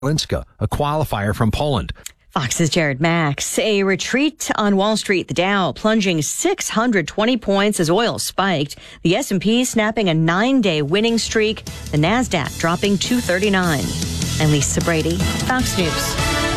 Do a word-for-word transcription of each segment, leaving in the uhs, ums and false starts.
Linska, a qualifier from Poland. Fox's Jared Max. A retreat on Wall Street. The Dow plunging six hundred twenty points as oil spiked. The S and P snapping a nine-day winning streak. The NASDAQ dropping two thirty-nine. I'm Lisa Brady, Fox News.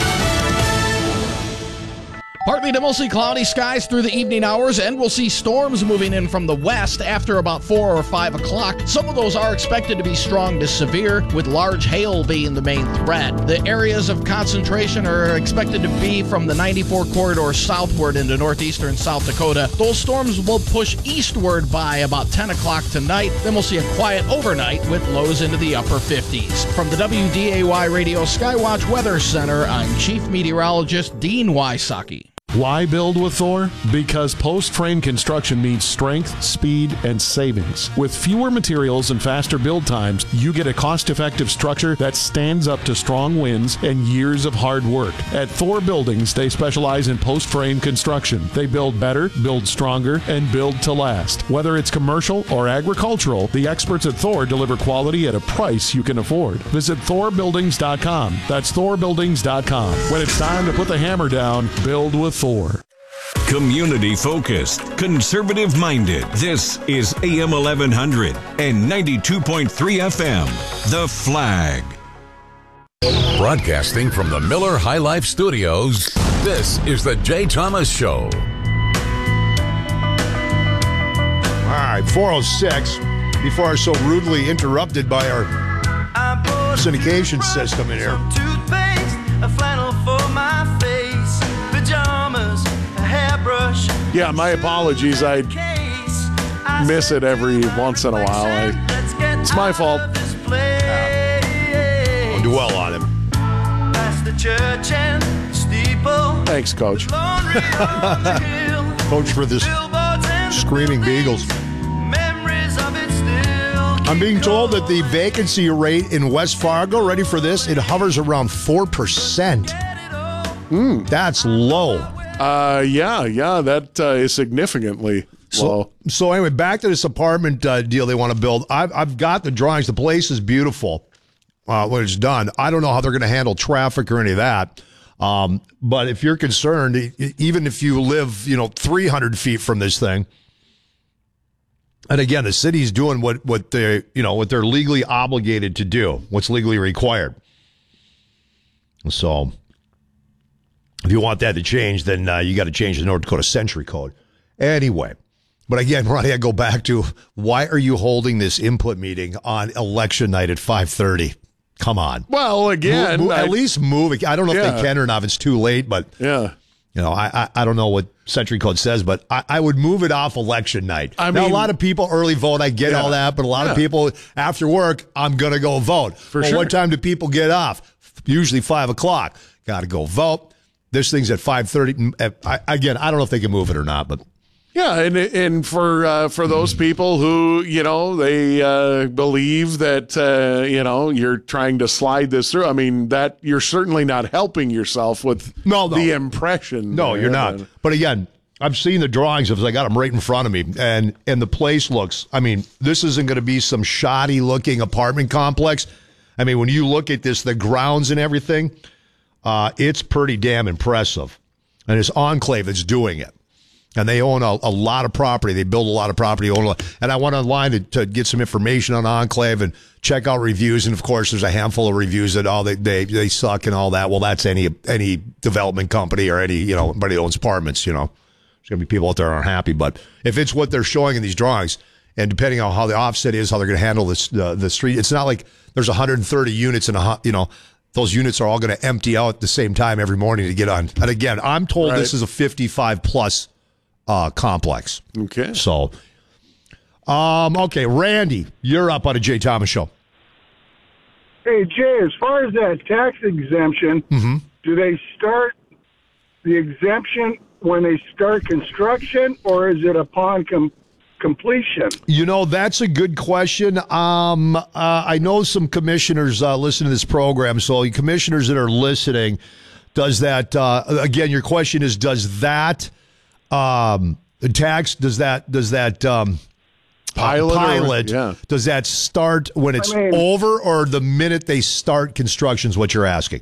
Partly to mostly cloudy skies through the evening hours, and we'll see storms moving in from the west after about four or five o'clock. Some of those are expected to be strong to severe, with large hail being the main threat. The areas of concentration are expected to be from the ninety-four corridor southward into northeastern South Dakota. Those storms will push eastward by about ten o'clock tonight. Then we'll see a quiet overnight with lows into the upper fifties. From the W D A Y Radio Skywatch Weather Center, I'm Chief Meteorologist Dean Wysocki. Why build with Thor? Because post-frame construction means strength, speed, and savings. With fewer materials and faster build times, you get a cost-effective structure that stands up to strong winds and years of hard work. At Thor Buildings, they specialize in post-frame construction. They build better, build stronger, and build to last. Whether it's commercial or agricultural, the experts at Thor deliver quality at a price you can afford. Visit Thor Buildings dot com. That's Thor Buildings dot com. When it's time to put the hammer down, build with Thor. Community focused, conservative minded. This is A M eleven hundred and ninety-two point three F M. The Flag. Broadcasting from the Miller High Life Studios, this is the Jay Thomas Show. All right, four oh six. Before I was so rudely interrupted by our syndication system in here. Toothpaste, a flannel for my face, pajamas, a hairbrush. Yeah, my apologies. I miss it every once in a while. I, it's my fault. Yeah. Don't do well on him. Thanks, Coach. Coach for this Screaming Beagles. I'm being told that the vacancy rate in West Fargo, ready for this, it hovers around four percent. Mm. That's low. Uh, yeah, yeah, that uh, is significantly so, low. So anyway, back to this apartment uh, deal they want to build. I've, I've got the drawings. The place is beautiful uh, when it's done. I don't know how they're going to handle traffic or any of that. Um, but if you're concerned, even if you live, you know, three hundred feet from this thing, and again, the city's doing what, what they, you know, what they're legally obligated to do, what's legally required. So if you want that to change, then uh, you got to change the North Dakota Century Code. Anyway, but again, Ronnie, I go back to, why are you holding this input meeting on election night at five thirty? Come on. Well, again, move, move, I, at least move it. I don't know yeah. if they can or not, if it's too late, but yeah. You know, I, I I don't know what Century Code says, but I, I would move it off election night. I now, mean, a lot of people early vote. I get yeah, all that, but a lot yeah. of people after work, I'm going to go vote. For well, sure. What time do people get off? Usually five o'clock. Got to go vote. This thing's at five thirty. Again, I don't know if they can move it or not, but. Yeah, and and for uh, for those people who, you know, they uh, believe that, uh, you know, you're trying to slide this through, I mean, that you're certainly not helping yourself with no, no. the impression. No, you're not. But again, I've seen the drawings of I got them right in front of me, and, and the place looks, I mean, this isn't going to be some shoddy-looking apartment complex. I mean, when you look at this, the grounds and everything, uh, it's pretty damn impressive. And it's Enclave that's doing it. And they own a, a lot of property. They build a lot of property. Own a lot. And I went online to, to get some information on Enclave and check out reviews. And, of course, there's a handful of reviews that all they, they, they suck and all that. Well, that's any any development company or any, you know, anybody that owns apartments, you know. There's going to be people out there that aren't happy. But if it's what they're showing in these drawings, and depending on how the offset is, how they're going to handle this, the, the street, it's not like there's one hundred thirty units in a, you know, those units are all going to empty out at the same time every morning to get on. And, again, I'm told right. this is a fifty-five plus Uh, complex. Okay. So, um, okay, Randy, you're up on a Jay Thomas Show. Hey, Jay, as far as that tax exemption, mm-hmm. do they start the exemption when they start construction, or is it upon com- completion? You know, that's a good question. Um, uh, I know some commissioners uh, listen to this program, so commissioners that are listening, does that, uh, again, your question is, does that Um, the tax, does that, does that, um, pilot, pilot or, yeah. does that start when it's I mean- over or the minute they start construction is what you're asking?